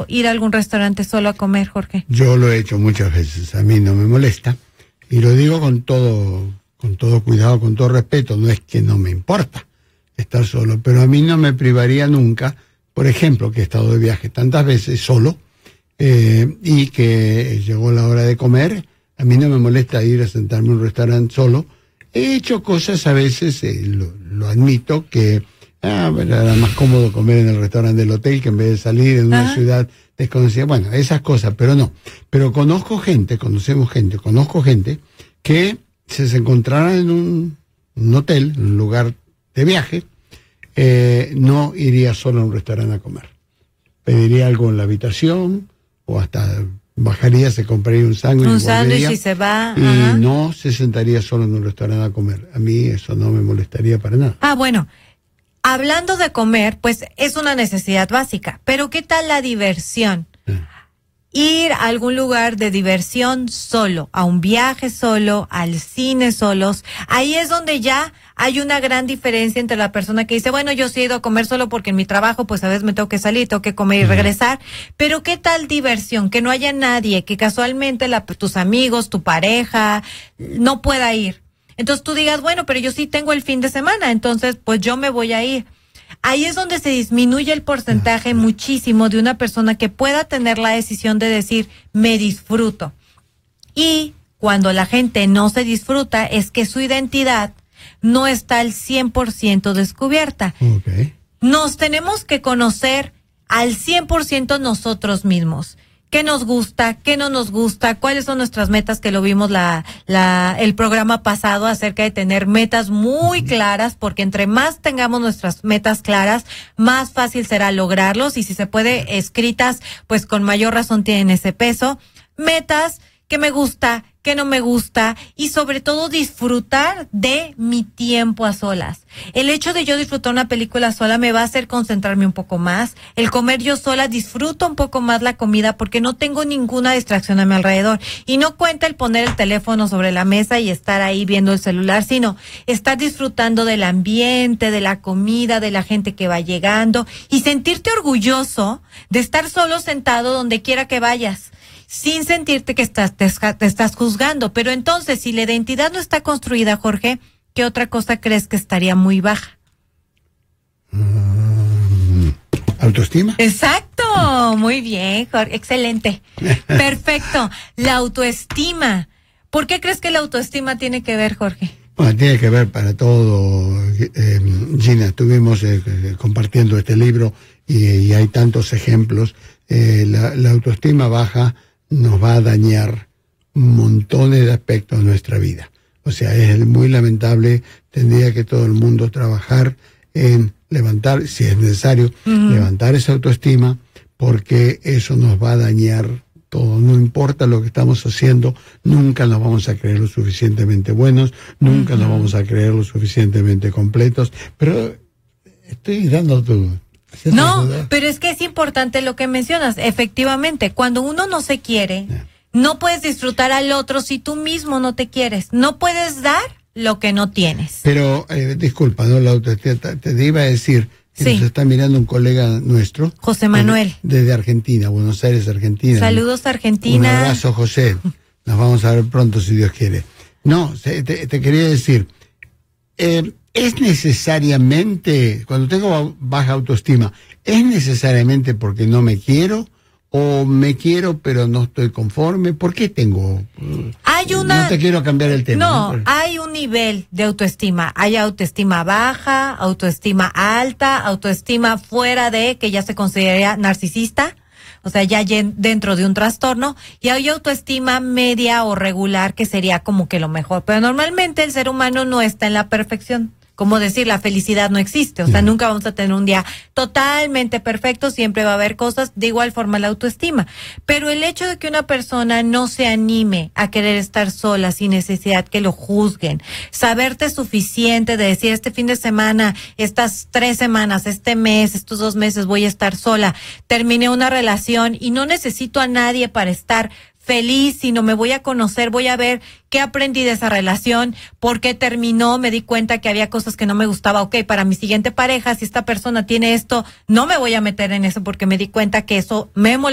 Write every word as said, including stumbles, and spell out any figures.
hecho ir a algún restaurante solo a comer, Jorge? Yo lo he hecho muchas veces, a mí no me molesta, y lo digo con todo, con todo cuidado, con todo respeto, no es que no me importa estar solo, pero a mí no me privaría nunca, por ejemplo, que he estado de viaje tantas veces solo, eh, y que llegó la hora de comer, a mí no me molesta ir a sentarme en un restaurante solo. He hecho cosas a veces, eh, lo, lo admito, que ah, bueno, era más cómodo comer en el restaurante del hotel que en vez de salir en una Ajá. ciudad desconocida. Bueno, esas cosas, pero no. Pero conozco gente, conocemos gente, conozco gente que si se encontraran en un, un hotel, en un lugar de viaje, eh, no iría solo a un restaurante a comer. Pediría algo en la habitación o hasta bajaría, se compraría un sándwich. Un sándwich y se va. Y Ajá. no se sentaría solo en un restaurante a comer. A mí eso no me molestaría para nada. Ah, bueno. Hablando de comer, pues es una necesidad básica. Pero ¿qué tal la diversión? Ah. Ir a algún lugar de diversión solo, a un viaje solo, al cine solos. Ahí es donde ya hay una gran diferencia entre la persona que dice, bueno, yo sí he ido a comer solo porque en mi trabajo pues a veces me tengo que salir, tengo que comer y regresar. Pero ¿qué tal diversión? Que no haya nadie, que casualmente la, tus amigos, tu pareja, no pueda ir. Entonces tú digas, bueno, pero yo sí tengo el fin de semana, entonces pues yo me voy a ir. Ahí es donde se disminuye el porcentaje muchísimo de una persona que pueda tener la decisión de decir, me disfruto. Y cuando la gente no se disfruta, es que su identidad no está al cien por ciento descubierta. Okay. Nos tenemos que conocer al cien por ciento nosotros mismos. ¿Qué nos gusta? ¿Qué no nos gusta? ¿Cuáles son nuestras metas? Que lo vimos la, la, el programa pasado acerca de tener metas muy claras, porque entre más tengamos nuestras metas claras, más fácil será lograrlos, y si se puede escritas, pues con mayor razón tienen ese peso. Metas que me gusta, que no me gusta, y sobre todo disfrutar de mi tiempo a solas. El hecho de yo disfrutar una película sola me va a hacer concentrarme un poco más. El comer yo sola, disfruto un poco más la comida porque no tengo ninguna distracción a mi alrededor. Y no cuenta el poner el teléfono sobre la mesa y estar ahí viendo el celular, sino estar disfrutando del ambiente, de la comida, de la gente que va llegando, y sentirte orgulloso de estar solo sentado donde quiera que vayas, sin sentirte que estás, te, te estás juzgando. Pero entonces, si la identidad no está construida, Jorge, ¿qué otra cosa crees que estaría muy baja? Uh, ¿Autoestima? Exacto, muy bien, Jorge, excelente. Perfecto, la autoestima. ¿Por qué crees que la autoestima tiene que ver, Jorge? Bueno, tiene que ver para todo. Eh, Gina, estuvimos eh, compartiendo este libro y, y hay tantos ejemplos. Eh, la, la autoestima baja nos va a dañar montones de aspectos de nuestra vida. O sea, es muy lamentable. Tendría que todo el mundo trabajar en levantar, si es necesario, uh-huh. levantar esa autoestima, porque eso nos va a dañar todo. No importa lo que estamos haciendo, nunca nos vamos a creer lo suficientemente buenos, nunca uh-huh. nos vamos a creer lo suficientemente completos. Pero estoy dando tu... No, pero es que es importante lo que mencionas. Efectivamente, cuando uno no se quiere, yeah. no puedes disfrutar al otro si tú mismo no te quieres. No puedes dar lo que no tienes. Pero, eh, disculpa, ¿no? La autoestima, te, te iba a decir que sí. nos está mirando un colega nuestro. José Manuel. Desde, desde Argentina, Buenos Aires, Argentina. Saludos, Argentina. Un abrazo, José. Nos vamos a ver pronto, si Dios quiere. No, te, te quería decir... Eh, ¿Es necesariamente, cuando tengo baja autoestima, es necesariamente porque no me quiero o me quiero pero no estoy conforme? ¿Por qué tengo? Hay una... No te quiero cambiar el tema. No, ¿no? hay un nivel de autoestima. Hay autoestima baja, autoestima alta, autoestima fuera de, que ya se consideraría narcisista. O sea, ya dentro de un trastorno, y hay autoestima media o regular, que sería como que lo mejor. Pero normalmente el ser humano no está en la perfección. Como decir, la felicidad no existe, o sea, sí. nunca vamos a tener un día totalmente perfecto, siempre va a haber cosas, de igual forma la autoestima. Pero el hecho de que una persona no se anime a querer estar sola sin necesidad que lo juzguen, saberte suficiente de decir, este fin de semana, estas tres semanas, este mes, estos dos meses voy a estar sola, terminé una relación y no necesito a nadie para estar feliz, sino me voy a conocer, voy a ver qué aprendí de esa relación, por qué terminó, me di cuenta que había cosas que no me gustaba. Ok, para mi siguiente pareja, si esta persona tiene esto, no me voy a meter en eso porque me di cuenta que eso me molesta.